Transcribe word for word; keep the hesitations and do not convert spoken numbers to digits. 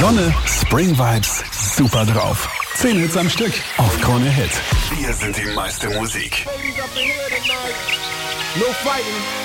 Sonne, Spring Vibes, super drauf. Zehn Hits am Stück auf Krone Hit. Wir sind die meiste Musik. No fighting.